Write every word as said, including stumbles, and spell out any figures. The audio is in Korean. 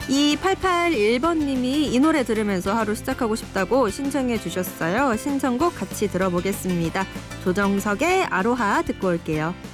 이팔팔일 번님이 이 노래 들으면서 하루 시작하고 싶다고 신청해 주셨어요. 신청곡 같이 들어보겠습니다. 조정석의 아로하 듣고 올게요.